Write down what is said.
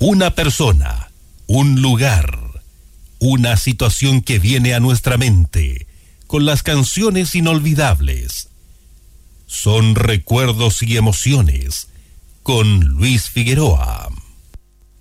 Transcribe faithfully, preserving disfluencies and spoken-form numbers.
Una persona, un lugar, una situación que viene a nuestra mente con las canciones inolvidables. Son recuerdos y emociones con Luis Figueroa.